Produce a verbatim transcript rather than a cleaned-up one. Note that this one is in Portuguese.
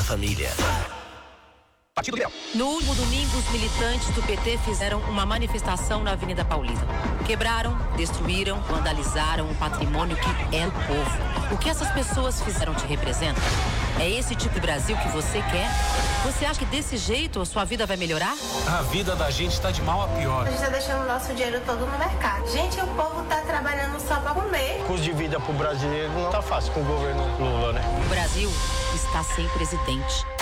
família. Partido Liberal. No último domingo, os militantes do P T fizeram uma manifestação na Avenida Paulista. Quebraram, destruíram, vandalizaram o patrimônio que é do povo. O que essas pessoas fizeram te representa? É esse tipo de Brasil que você quer? Você acha que desse jeito a sua vida vai melhorar? A vida da gente tá de mal a pior. A gente tá deixando o nosso dinheiro todo no mercado. Gente, o povo tá trabalhando só pra comer. O custo de vida pro brasileiro não tá fácil com o governo Lula, né? O Brasil está sem presidente.